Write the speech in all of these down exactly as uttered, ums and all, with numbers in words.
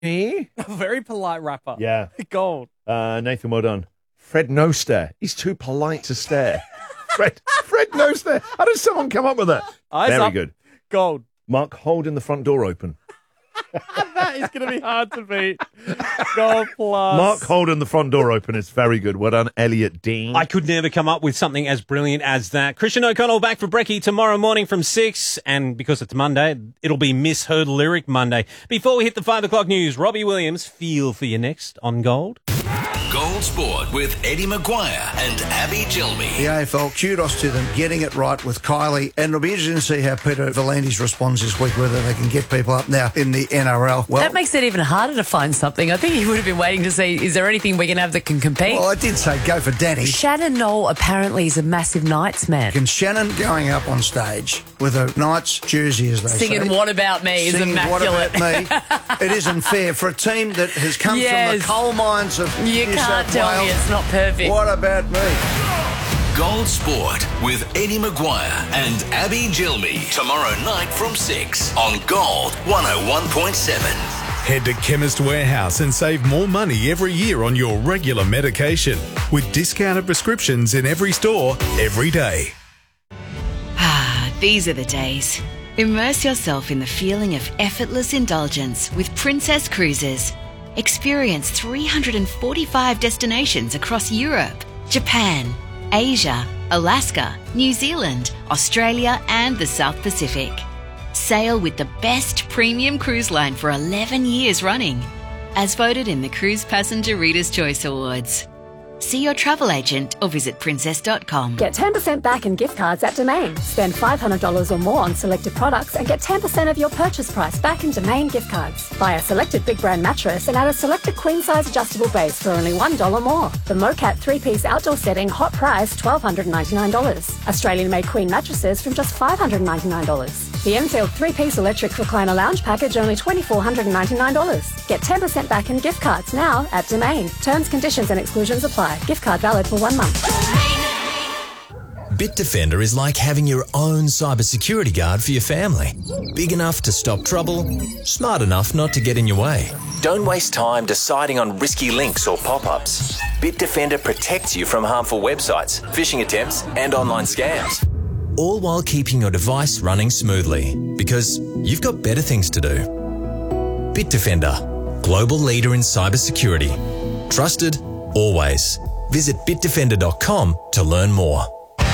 Eh? A very polite rapper. Yeah. Gold. Uh, Nathan, well done. Fred No Stare. He's too polite to stare. Fred Fred No Stare. How does someone come up with that? Eyes Very up. good. Gold. Mark holding the front door open. That is going to be hard to beat. Gold plus. Mark holding the front door open is very good. Well done, Elliot Dean. I could never come up with something as brilliant as that. Christian O'Connell back for Brekkie tomorrow morning from six. And because it's Monday, it'll be Misheard Lyric Monday. Before we hit the five o'clock news, Robbie Williams, feel for you next on Gold. Gold Sport with Eddie Maguire and Abby Gilmy. The A F L, kudos to them getting it right with Kylie, and it'll be interesting to see how Peter V'landys responds this week, whether they can get people up now in the N R L. Well, that makes it even harder to find something. I think he would have been waiting to see, is there anything we can have that can compete? Well, I did say go for Danny. Shannon Knoll apparently is a massive Knights man. And Shannon going up on stage with a Knights jersey, as they Singing say. What About Me is Singing immaculate. What About Me. It isn't fair for a team that has come Yes. from the coal mines of You New can't South tell Wales. me it's not perfect. What about me? Gold Sport with Eddie Maguire and Abby Gilmy. Tomorrow night from six on Gold one oh one point seven. Head to Chemist Warehouse and save more money every year on your regular medication with discounted prescriptions in every store every day. Ah, these are the days. Immerse yourself in the feeling of effortless indulgence with Princess Cruises. Experience three hundred forty-five destinations across Europe, Japan, Asia, Alaska, New Zealand, Australia and the South Pacific. Sail with the best premium cruise line for eleven years running, as voted in the Cruise Passenger Reader's Choice Awards. See your travel agent or visit princess dot com. Get ten percent back in gift cards at Domain. Spend five hundred dollars or more on selected products and get ten percent of your purchase price back in Domain gift cards. Buy a selected big brand mattress and add a selected queen size adjustable base for only one dollar more. The Mocat three-piece outdoor setting, hot price one thousand two hundred ninety-nine dollars. Australian-made queen mattresses from just five hundred ninety-nine dollars. The Enfield three-piece electric recliner lounge package only two thousand four hundred ninety-nine dollars. Get ten percent back in gift cards now at Domain. Terms, conditions and exclusions apply. Gift card valid for one month. Bitdefender is like having your own cybersecurity guard for your family. Big enough to stop trouble, smart enough not to get in your way. Don't waste time deciding on risky links or pop-ups. Bitdefender protects you from harmful websites, phishing attempts and online scams. All while keeping your device running smoothly, because you've got better things to do. Bitdefender, global leader in cybersecurity. Trusted, always. Visit bitdefender dot com to learn more.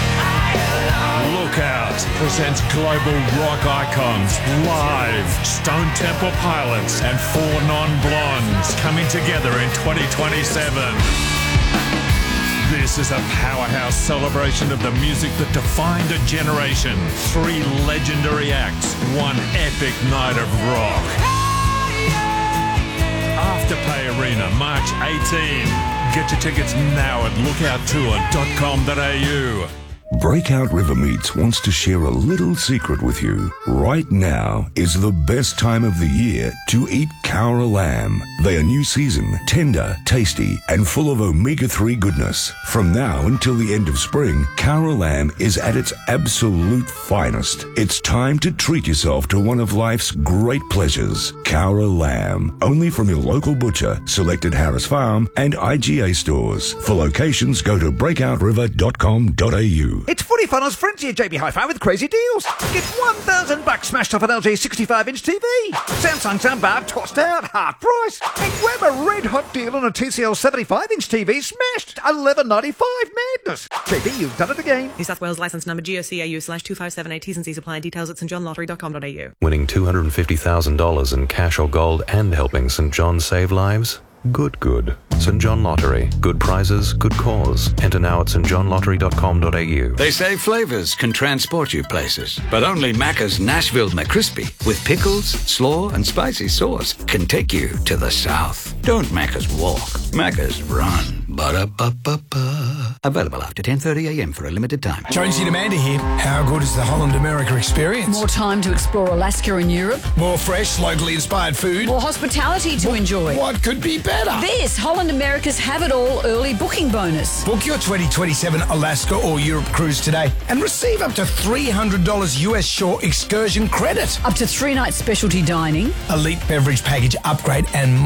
Lookout presents global rock icons live. Stone Temple Pilots and Four Non-Blondes coming together in twenty twenty-seven. This is a powerhouse celebration of the music that defined a generation. Three legendary acts, one epic night of rock. Afterpay Arena, March eighteenth. Get your tickets now at lookout tour dot com dot a u. Breakout River Meats wants to share a little secret with you. Right now is the best time of the year to eat Cowra lamb. They are new season, tender, tasty, and full of omega three goodness. From now until the end of spring, Cowra lamb is at its absolute finest. It's time to treat yourself to one of life's great pleasures. Cowra lamb, only from your local butcher, selected Harris Farm, and I G A stores. For locations, go to breakout river dot com dot a u. It's Footy Funnels Frenzy at J B Hi-Fi with crazy deals. Get one thousand bucks smashed off an L G sixty-five inch T V. Samsung soundbar tossed out, half price. And grab a red hot deal on a T C L seventy-five inch T V smashed. eleven ninety-five madness. J B, you've done it again. New South Wales licence number G O C A U slash two five seven eight. T's and C's apply. Details at st john lottery dot com dot a u. Winning two hundred fifty thousand dollars in cash or gold and helping St John save lives? Good, good. St John Lottery. Good prizes, good cause. Enter now at st john lottery dot com dot a u. They say flavours can transport you places, but only Macca's Nashville McCrispy with pickles, slaw and spicy sauce can take you to the south. Don't Macca's walk, Macca's run. Ba-da-ba-ba-ba. Available after ten thirty a m for a limited time. Jonesy and Amanda here. How good is the Holland America experience? More time to explore Alaska and Europe. More fresh, locally inspired food. More hospitality to enjoy. What could be better? This Holland America's Have It All early booking bonus. Book your twenty twenty-seven Alaska or Europe cruise today and receive up to three hundred dollars U S shore excursion credit. Up to three nights specialty dining. Elite beverage package upgrade and